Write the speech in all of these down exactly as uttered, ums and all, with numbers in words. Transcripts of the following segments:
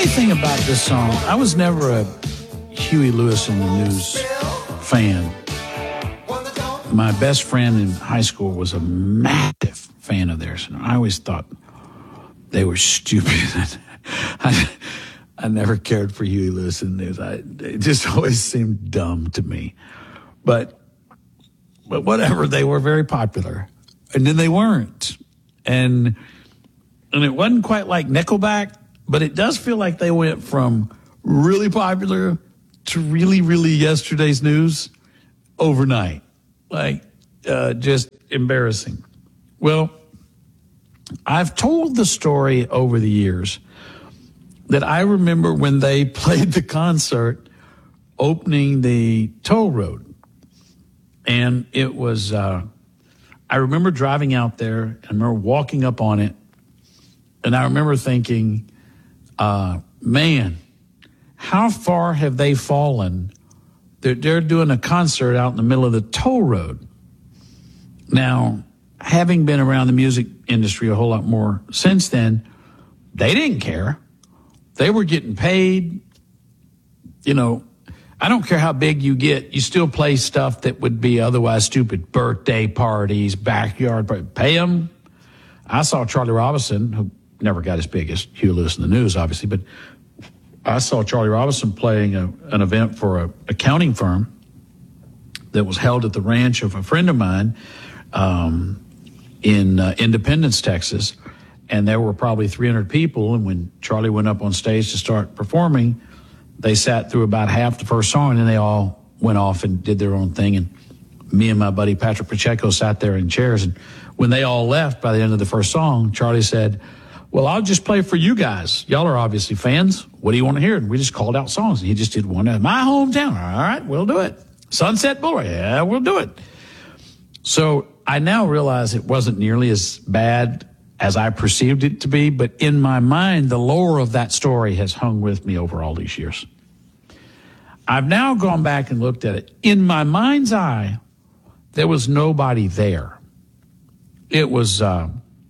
funny thing about this song, I was never a Huey Lewis and the News fan. My best friend in high school was a massive fan of theirs, and I always thought they were stupid. I, I never cared for Huey Lewis and the News. I, it just always seemed dumb to me. But, but whatever, they were very popular. And then they weren't. And, and it wasn't quite like Nickelback, but it does feel like they went from really popular to really, really yesterday's news overnight. Like, uh, just embarrassing. Well, I've told the story over the years that I remember when they played the concert opening the toll road. And it was, uh, I remember driving out there, and I remember walking up on it, and I remember thinking, uh, man, how far have they fallen? They're, they're doing a concert out in the middle of the toll road. Now, having been around the music industry a whole lot more since then, they didn't care. They were getting paid. You know, I don't care how big you get, you still play stuff that would be otherwise stupid. Birthday parties, backyard parties. Pay them. I saw Charlie Robinson, who never got as big as Huey Lewis and the News, obviously, but I saw Charlie Robinson playing a, an event for a accounting firm that was held at the ranch of a friend of mine um, in uh, Independence, Texas. And there were probably three hundred people. And when Charlie went up on stage to start performing, they sat through about half the first song, and then they all went off and did their own thing. And me and my buddy Patrick Pacheco sat there in chairs. And when they all left by the end of the first song, Charlie said, well, I'll just play for you guys. Y'all are obviously fans. What do you want to hear? And we just called out songs. And he just did one. My hometown. All right, we'll do it. Sunset Boulevard. Yeah, we'll do it. So I now realize it wasn't nearly as bad as I perceived it to be. But in my mind, the lore of that story has hung with me over all these years. I've now gone back and looked at it. In my mind's eye, there was nobody there. It was, uh,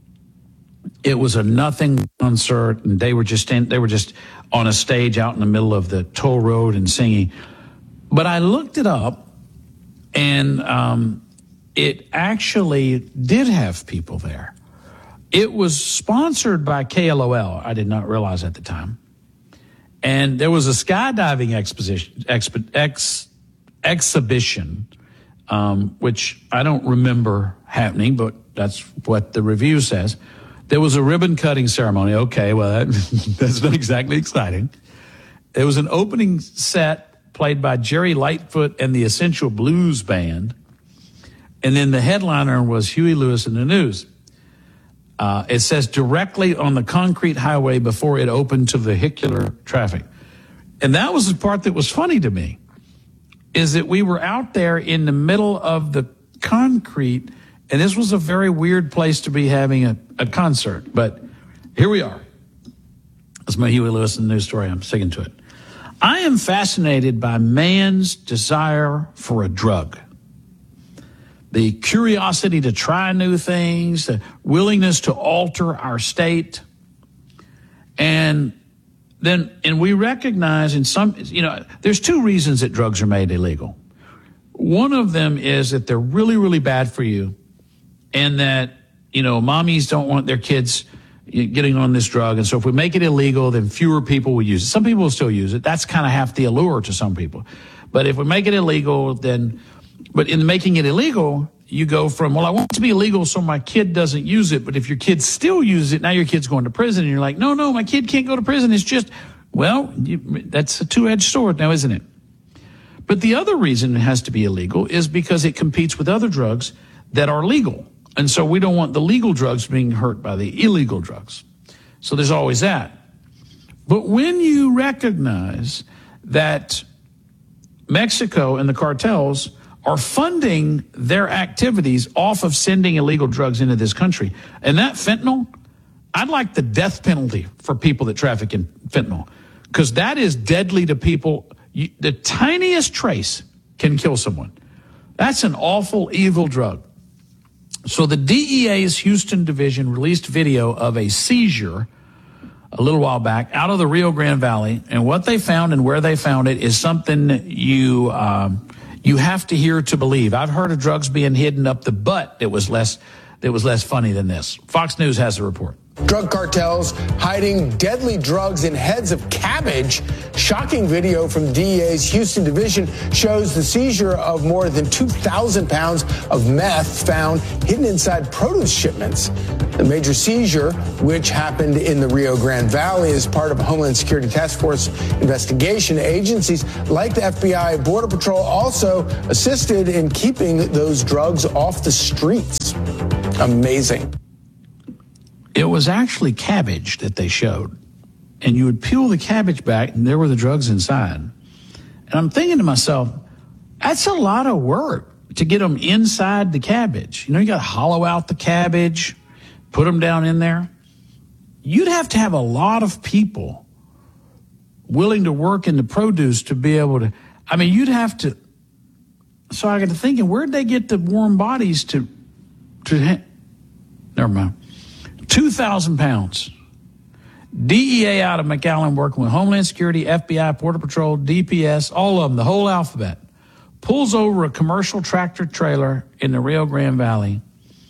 It was a nothing concert, and they were just in, they were just on a stage out in the middle of the toll road and singing. But I looked it up, and um, it actually did have people there. It was sponsored by K L O L. I did not realize at the time. And there was a skydiving exposition, exp, ex, exhibition, um, which I don't remember happening, but that's what the review says. There was a ribbon cutting ceremony. Okay, well, that, that's not exactly exciting. There was an opening set played by Jerry Lightfoot and the Essential Blues Band. And then the headliner was Huey Lewis and the News. Uh, it says directly on the concrete highway before it opened to vehicular traffic. And that was the part that was funny to me, is that we were out there in the middle of the concrete. And this was a very weird place to be having a, a concert. But here we are. That's my Huey Lewis and the News story. I'm sticking to it. I am fascinated by man's desire for a drug. The curiosity to try new things, the willingness to alter our state. And then, and we recognize in some, you know, there's two reasons that drugs are made illegal. One of them is that they're really, really bad for you. And that, you know, mommies don't want their kids getting on this drug. And so if we make it illegal, then fewer people will use it. Some people will still use it. That's kind of half the allure to some people. But if we make it illegal, then, but in making it illegal, you go from, well, I want it to be illegal so my kid doesn't use it. But if your kid still uses it, now your kid's going to prison. And you're like, no, no, my kid can't go to prison. It's just, well, you, that's a two-edged sword now, isn't it? But the other reason it has to be illegal is because it competes with other drugs that are legal. And so we don't want the legal drugs being hurt by the illegal drugs. So there's always that. But when you recognize that Mexico and the cartels are funding their activities off of sending illegal drugs into this country, and that fentanyl, I'd like the death penalty for people that traffic in fentanyl, because that is deadly to people. You, the tiniest trace can kill someone. That's an awful, evil drug. So the D E A's Houston division released video of a seizure a little while back out of the Rio Grande Valley. And what they found and where they found it is something you, um, you have to hear to believe. I've heard of drugs being hidden up the butt that was less, that was less funny than this. Fox News has a report. Drug cartels hiding deadly drugs in heads of cabbage. Shocking video from D E A's Houston division shows the seizure of more than two thousand pounds of meth found hidden inside produce shipments. The major seizure, which happened in the Rio Grande Valley, is part of a Homeland Security Task Force investigation. Agencies like the F B I and Border Patrol also assisted in keeping those drugs off the streets. Amazing. It was actually cabbage that they showed. And you would peel the cabbage back, and there were the drugs inside. And I'm thinking to myself, that's a lot of work to get them inside the cabbage. You know, you got to hollow out the cabbage, put them down in there. You'd have to have a lot of people willing to work in the produce to be able to, I mean, you'd have to, so I got to thinking, where'd they get the warm bodies to, to, never mind. two thousand pounds. D E A out of McAllen working with Homeland Security, F B I, Border Patrol, D P S, all of them, the whole alphabet, pulls over a commercial tractor trailer in the Rio Grande Valley.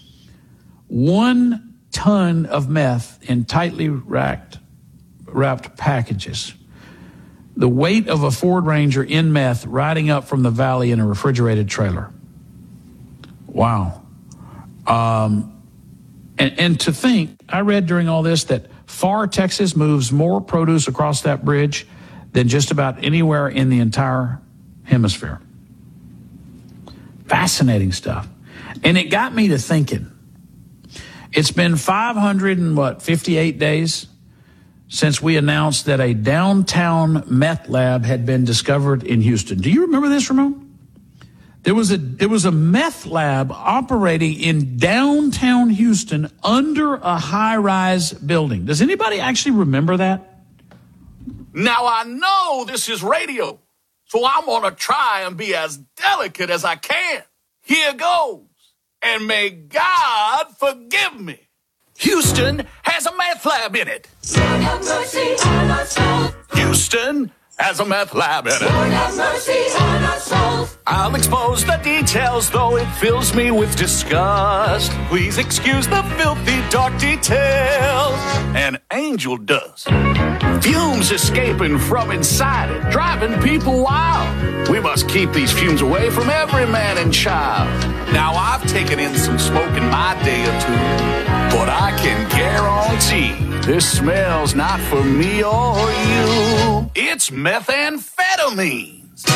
One ton of meth in tightly wrapped, wrapped packages. The weight of a Ford Ranger in meth riding up from the valley in a refrigerated trailer. Wow. Um, And, and to think, I read during all this that Pharr, Texas moves more produce across that bridge than just about anywhere in the entire hemisphere. Fascinating stuff. And it got me to thinking. It's been five hundred and what, fifty-eight days since we announced that a downtown meth lab had been discovered in Houston. Do you remember this, Ramon? There was a there was a meth lab operating in downtown Houston under a high-rise building. Does anybody actually remember that? Now, I know this is radio, so I'm going to try and be as delicate as I can. Here goes, and may God forgive me. Houston has a meth lab in it. Lord have mercy on our souls. Houston has a meth lab in it. Lord have mercy on our souls. I'll expose the details, though it fills me with disgust. Please excuse the filthy, dark details. An angel dust. Fumes escaping from inside it, driving people wild. We must keep these fumes away from every man and child. Now, I've taken in some smoke in my day or two, but I can guarantee this smells not for me or you. It's methamphetamines.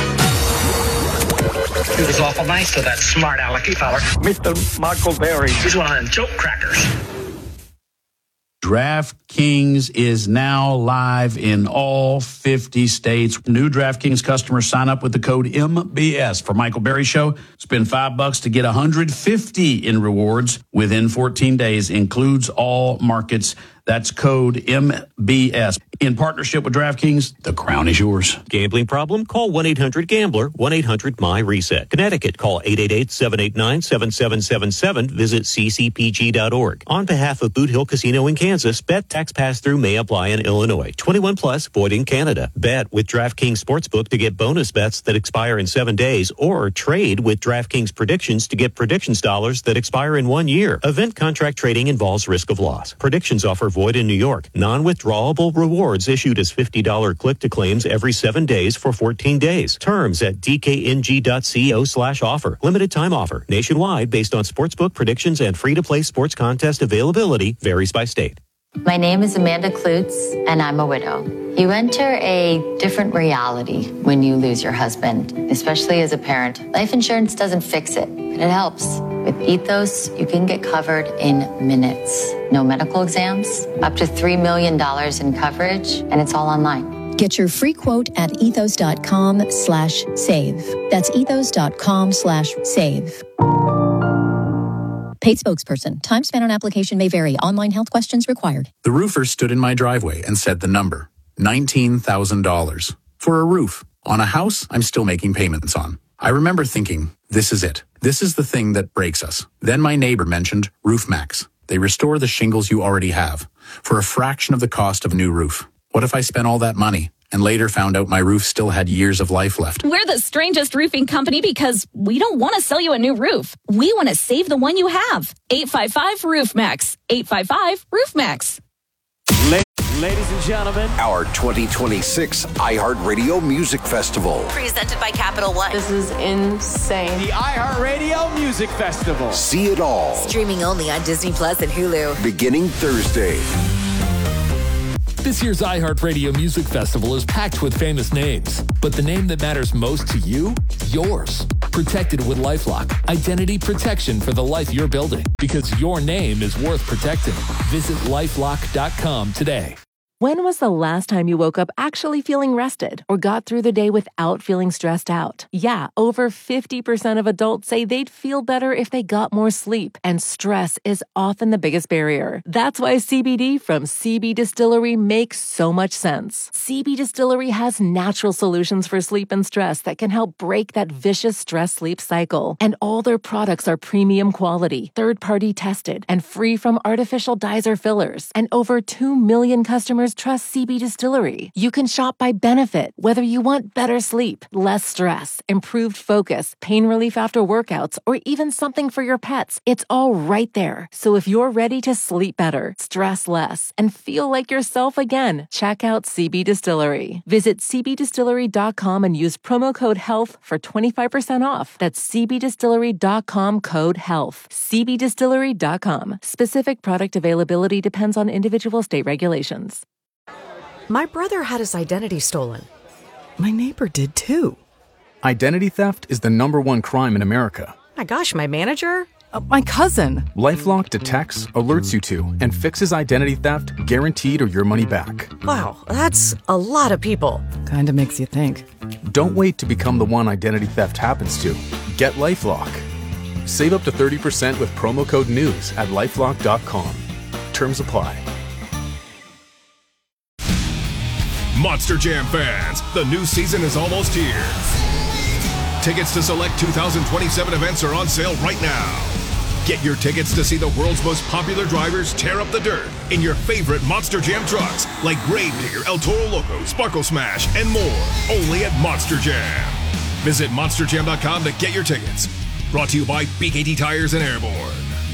He was awful nice to that smart alecky feller. Mister Michael Berry. He's one of them joke crackers. DraftKings is now live in all fifty states. New DraftKings customers sign up with the code M B S for Michael Berry Show. Spend five bucks to get one hundred fifty in rewards within fourteen days. Includes all markets. That's code M B S. In partnership with DraftKings, the crown is yours. Gambling problem? Call one eight hundred gambler, one eight hundred my reset. Connecticut, call eight eight eight, seven eight nine, seven seven seven seven. Visit c c p g dot org. On behalf of Boot Hill Casino in Kansas, bet tax pass-through may apply in Illinois. twenty-one plus, void in Canada. Bet with DraftKings Sportsbook to get bonus bets that expire in seven days, or trade with DraftKings Predictions to get predictions dollars that expire in one year. Event contract trading involves risk of loss. Predictions offer void in New York. Non-withdrawable rewards issued as fifty dollars click-to-claims every seven days for fourteen days. Terms at d k n g dot co slash offer. Limited time offer. Nationwide based on sportsbook predictions and free-to-play sports contest availability. Varies by state. My name is Amanda Klutz, and I'm a widow. You enter a different reality when you lose your husband, especially as a parent. Life insurance doesn't fix it, but it helps. With Ethos, you can get covered in minutes. No medical exams, up to three million dollars in coverage, and it's all online. Get your free quote at ethos.com slash save. That's ethos.com slash save. Paid spokesperson. Time spent on application may vary. Online health questions required. The roofer stood in my driveway and said the number, nineteen thousand dollars. For a roof on a house I'm still making payments on. I remember thinking, this is it. This is the thing that breaks us. Then my neighbor mentioned RoofMax. They restore the shingles you already have. for a fraction of the cost of a new roof. What if I spent all that money and later found out my roof still had years of life left? We're the strangest roofing company because we don't want to sell you a new roof. We want to save the one you have. eight five five roof max. eight five five roof max. Ladies and gentlemen, our twenty twenty-six iHeartRadio Music Festival. Presented by Capital One. This is insane. The iHeartRadio Music Festival. See it all. Streaming only on Disney Plus and Hulu. Beginning Thursday. This year's iHeartRadio Music Festival is packed with famous names, but the name that matters most to you, yours. Protected with LifeLock. Identity protection for the life you're building, because your name is worth protecting. Visit lifelock dot com today. When was the last time you woke up actually feeling rested or got through the day without feeling stressed out? Yeah, over fifty percent of adults say they'd feel better if they got more sleep, and stress is often the biggest barrier. That's why C B D from C B Distillery makes so much sense. C B Distillery has natural solutions for sleep and stress that can help break that vicious stress-sleep cycle. And all their products are premium quality, third-party tested, and free from artificial dyes or fillers. And over two million customers trust C B Distillery. You can shop by benefit, whether you want better sleep, less stress, improved focus, pain relief after workouts, or even something for your pets. It's all right there. So if you're ready to sleep better, stress less, and feel like yourself again, check out C B Distillery. Visit c b distillery dot com and use promo code HEALTH for twenty-five percent off. That's c b distillery dot com code HEALTH. c b distillery dot com. Specific product availability depends on individual state regulations. My brother had his identity stolen. My neighbor did too. Identity theft is the number one crime in America. My gosh, my manager? Uh, my cousin. LifeLock detects, alerts you to, and fixes identity theft guaranteed or your money back. Wow, that's a lot of people. Kinda makes you think. Don't wait to become the one identity theft happens to. Get LifeLock. Save up to thirty percent with promo code NEWS at lifelock dot com. Terms apply. Monster Jam fans, the new season is almost here. Tickets to select two thousand twenty-seven events are on sale right now. Get your tickets to see the world's most popular drivers tear up the dirt in your favorite Monster Jam trucks like Gravedigger, El Toro Loco, Sparkle Smash, and more. Only at Monster Jam. Visit monster jam dot com to get your tickets. Brought to you by B K T Tires and Airborne.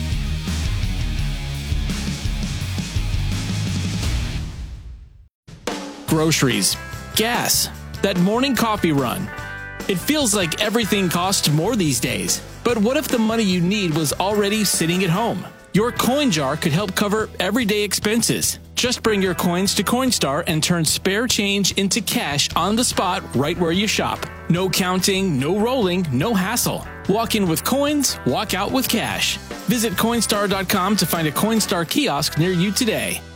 Groceries, gas, that morning coffee run. It feels like everything costs more these days. But what if the money you need was already sitting at home? Your coin jar could help cover everyday expenses. Just bring your coins to Coinstar and turn spare change into cash on the spot right where you shop. No counting, no rolling, no hassle. Walk in with coins, walk out with cash. Visit Coinstar dot com to find a Coinstar kiosk near you today.